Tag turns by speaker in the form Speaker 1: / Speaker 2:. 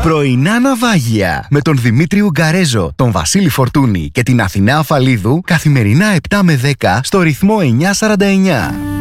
Speaker 1: Πρωινά ναυάγια με τον Δημήτρη Ουγγαρέζο, τον Βασίλη Φορτούνη και την Αθηνά Αφαλίδου καθημερινά 7 με 10 στο ρυθμό 949.